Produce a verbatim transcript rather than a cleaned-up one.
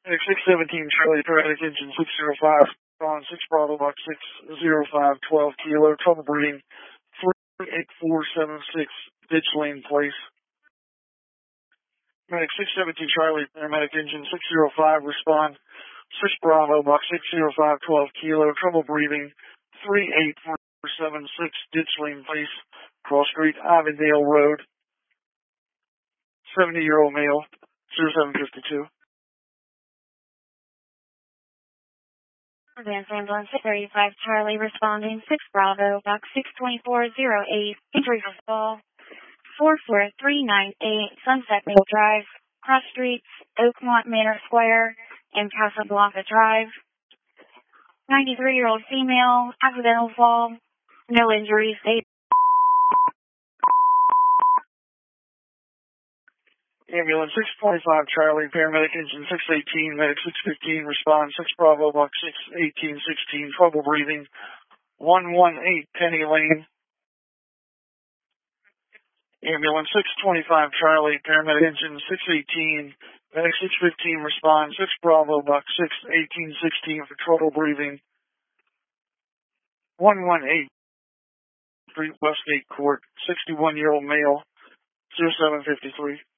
six seventeen Charlie, paramedic engine six zero five, on six Bravo box six zero five twelve kilo, trouble breathing three eight four seven six, ditch lane place. Medic six seventeen Charlie, paramedic engine six zero five, respond six Bravo box six zero five twelve kilo, trouble breathing three eight four seven six, ditch lane place, Cross Street, Avondale Road, seventy year old male, zero seven fifty-two. Advance ambulance six thirty-five Charlie responding six Bravo box six two four zero eight, injury for fall four four three nine eight, Sunset Mill Drive, Cross Streets, Oakmont Manor Square, and Casablanca Drive. ninety-three year old female, accidental fall, no injuries. Ambulance six twenty-five Charlie, paramedic engine six eighteen, medic six fifteen, respond six Bravo box six eighteen sixteen, trouble breathing one one eight Penny Lane. Ambulance six twenty-five Charlie, paramedic engine six eighteen, medic six fifteen, respond six Bravo box six eighteen sixteen for trouble breathing one one eight Street Westgate Court, sixty-one year old male, zero seven fifty-three.